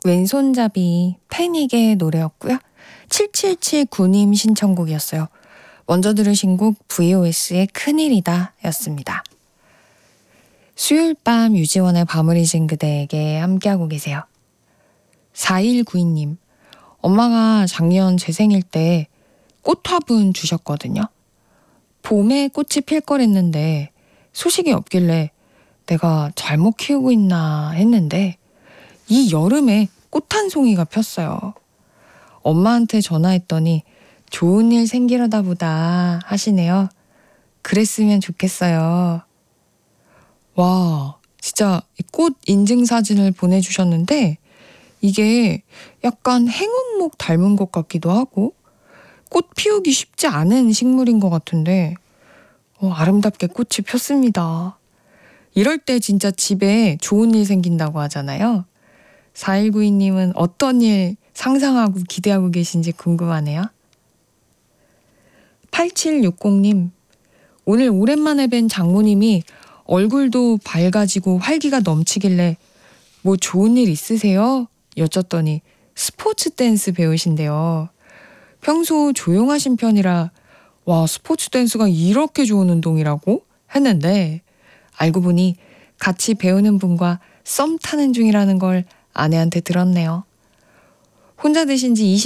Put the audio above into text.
왼손잡이 패닉의 노래였고요. 7779님 신청곡이었어요. 먼저 들으신 곡 VOS의 큰일이다 였습니다. 수요일 밤 유지원의 밤을 잊은 그대에게 함께하고 계세요. 4192님, 엄마가 작년 제 생일 때 꽃화분 주셨거든요. 봄에 꽃이 필 거랬는데 소식이 없길래 내가 잘못 키우고 있나 했는데 이 여름에 꽃 한 송이가 폈어요. 엄마한테 전화했더니 좋은 일 생기려다 보다 하시네요. 그랬으면 좋겠어요. 와, 진짜 꽃 인증사진을 보내주셨는데 이게 약간 행운목 닮은 것 같기도 하고 꽃 피우기 쉽지 않은 식물인 것 같은데 아름답게 꽃이 폈습니다. 이럴 때 진짜 집에 좋은 일 생긴다고 하잖아요. 4192님은 어떤 일 상상하고 기대하고 계신지 궁금하네요. 8760님, 오늘 오랜만에 뵌 장모님이 얼굴도 밝아지고 활기가 넘치길래 뭐 좋은 일 있으세요? 여쭸더니 스포츠 댄스 배우신대요. 평소 조용하신 편이라 와, 스포츠 댄스가 이렇게 좋은 운동이라고 했는데 알고 보니 같이 배우는 분과 썸 타는 중이라는 걸 아내한테 들었네요. 혼자 되신 지